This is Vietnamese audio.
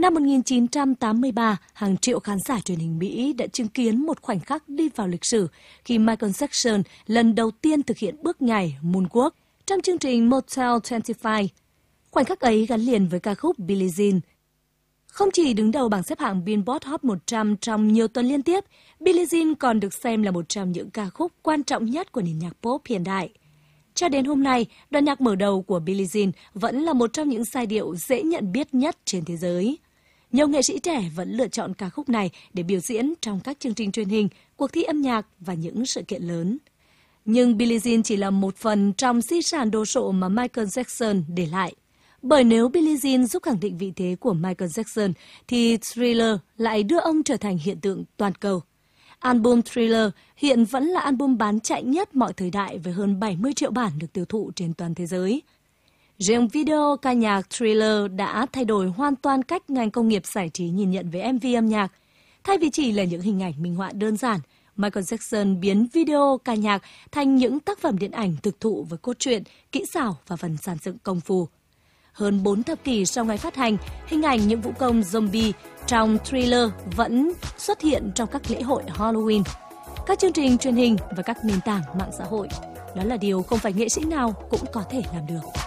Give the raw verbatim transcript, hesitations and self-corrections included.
Năm một nghìn chín trăm tám mươi ba, hàng triệu khán giả truyền hình Mỹ đã chứng kiến một khoảnh khắc đi vào lịch sử khi Michael Jackson lần đầu tiên thực hiện bước nhảy moonwalk trong chương trình Motel hai mươi lăm. Khoảnh khắc ấy gắn liền với ca khúc Billie Jean. Không chỉ đứng đầu bảng xếp hạng Billboard Hot một trăm trong nhiều tuần liên tiếp, Billie Jean còn được xem là một trong những ca khúc quan trọng nhất của nền nhạc pop hiện đại. Cho đến hôm nay, đoạn nhạc mở đầu của Billie Jean vẫn là một trong những giai điệu dễ nhận biết nhất trên thế giới. Nhiều nghệ sĩ trẻ vẫn lựa chọn ca khúc này để biểu diễn trong các chương trình truyền hình, cuộc thi âm nhạc và những sự kiện lớn. Nhưng Billie Jean chỉ là một phần trong di sản đồ sộ mà Michael Jackson để lại. Bởi nếu Billie Jean giúp khẳng định vị thế của Michael Jackson, thì Thriller lại đưa ông trở thành hiện tượng toàn cầu. Album Thriller hiện vẫn là album bán chạy nhất mọi thời đại với hơn bảy mươi triệu bản được tiêu thụ trên toàn thế giới. Riêng video ca nhạc Thriller đã thay đổi hoàn toàn cách ngành công nghiệp giải trí nhìn nhận về em vê âm nhạc. Thay vì chỉ là những hình ảnh minh họa đơn giản, Michael Jackson biến video ca nhạc thành những tác phẩm điện ảnh thực thụ với cốt truyện, kỹ xảo và phần dàn dựng công phu. Hơn bốn thập kỷ sau ngày phát hành, hình ảnh những vũ công zombie trong Thriller vẫn xuất hiện trong các lễ hội Halloween, các chương trình truyền hình và các nền tảng mạng xã hội. Đó là điều không phải nghệ sĩ nào cũng có thể làm được.